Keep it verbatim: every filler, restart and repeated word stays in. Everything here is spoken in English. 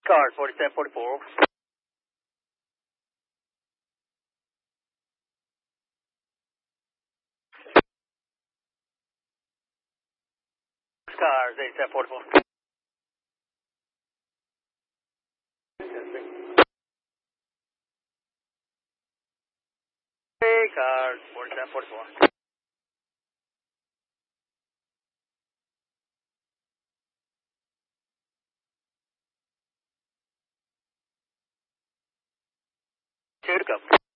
Cars forty-seven forty-four. Cars eighty-seven forty-four. Hey, cars forty-seven forty-four. Two to go.